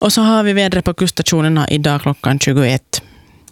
Och så har vi vädret på kuststationerna idag klockan 21.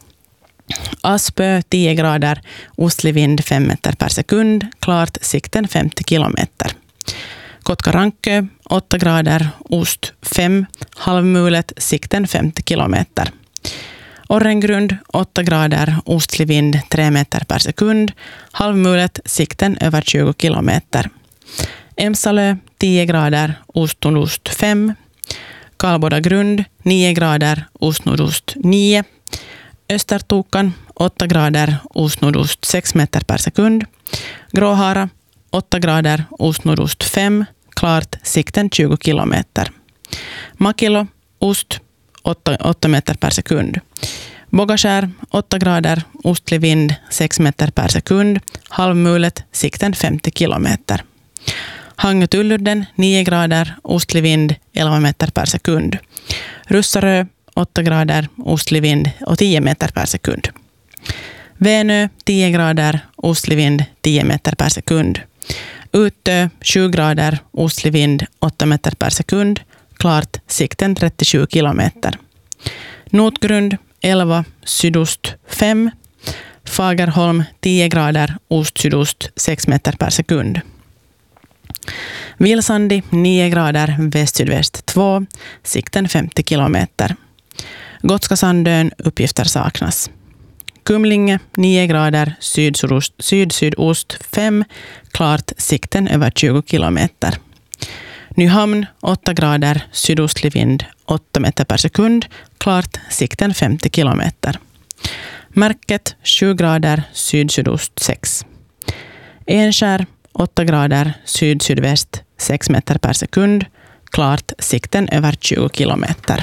Aspö 10 grader, ostlig vind 5 meter per sekund, klart sikten 50 kilometer. Kotka-Rankö 8 grader, ost 5, halvmulet sikten 50 kilometer. Orrengrund 8 grader, ostlig vind 3 meter per sekund, halvmulet sikten över 20 kilometer. Emsalö 10 grader, ost-nordost 5. Karlboda-Grund 9 grader, ost-nordost 9. Östertokan 8 grader, ost-nordost 6 meter per sekund. Gråhara 8 grader, ost-nordost 5, klart sikten 20 kilometer. Makilo, ost 8 meter per sekund. Bogaskär 8 grader, ostlig vind 6 meter per sekund, halvmulet sikten 50 kilometer. Hangö-Tullurden 9 grader, ostlig vind 11 meter per sekund. Russarö 8 grader, ostlig vind och 10 meter per sekund. Vänö 10 grader, ostlig vind 10 meter per sekund. Utö 7 grader, ostlig vind 8 meter per sekund, klart sikten 37 kilometer. Notgrund 11, sydost 5. Fagerholm 10 grader, ost-sydost 6 meter per sekund. Vilsandi 9 grader, väst-sydväst 2, sikten 50 kilometer. Gotska Sandön, uppgifter saknas. Kumlinge 9 grader, syd-sydost 5, klart sikten över 20 kilometer. Nyhamn 8 grader, sydostlig vind 8 meter per sekund, klart sikten 50 kilometer. Märket 7 grader, syd-sydost 6. Enskär 8 grader, syd-sydväst 6 meter per sekund, klart sikten över 20 kilometer.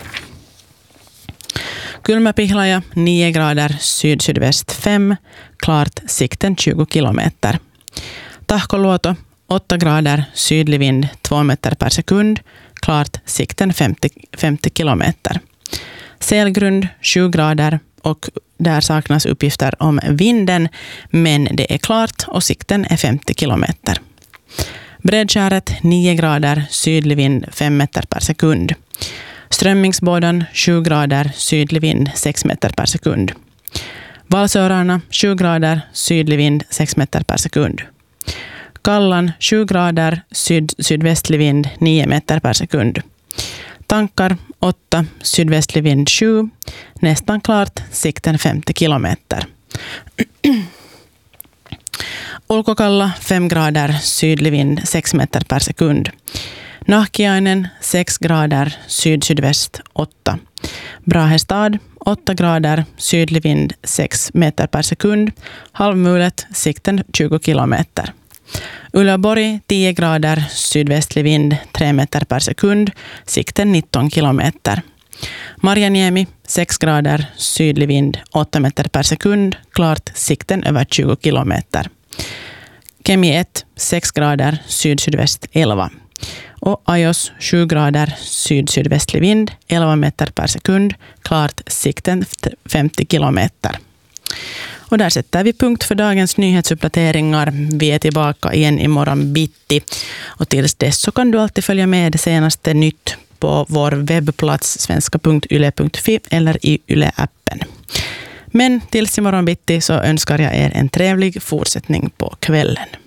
Kylmäpihlaja 9 grader, syd-sydväst 5, klart sikten 20 kilometer. Tahkoluoto 8 grader, sydlig vind 2 meter per sekund, klart sikten 50 kilometer. Selgrund 7 grader och där saknas uppgifter om vinden, men det är klart och sikten är 50 kilometer. Bredskäret 9 grader, sydlig vind 5 meter per sekund. Strömmingsbådan 7 grader, sydlig vind 6 meter per sekund. Valsörarna 7 grader, sydlig vind 6 meter per sekund. Kallan 7 grader, sydvästlig vind 9 meter per sekund. Tankar 8, sydvästlig vind 7, nästan klart, sikten 50 kilometer. Ulkokalla 5 grader, sydlig vind 6 meter per sekund. Nahkiainen 6 grader, syd-sydväst 8. Brahestad 8 grader, sydlig vind 6 meter per sekund, halvmulet, sikten 20 kilometer. Uleåborg 10 grader, sydvästlig vind 3 meter per sekund, sikten 19 kilometer. Marjaniemi 6 grader, sydlig vind 8 meter per sekund, klart sikten över 20 kilometer. Kemi 1 6 grader, syd-sydväst 11. Och Ajos 7 grader, syd-sydvästlig vind 11 meter per sekund, klart sikten 50 kilometer. Och där sätter vi punkt för dagens nyhetsuppdateringar. Vi är tillbaka igen imorgon bitti. Och tills dess så kan du alltid följa med det senaste nytt på vår webbplats svenska.yle.fi eller i Yle-appen. Men tills imorgon bitti så önskar jag er en trevlig fortsättning på kvällen.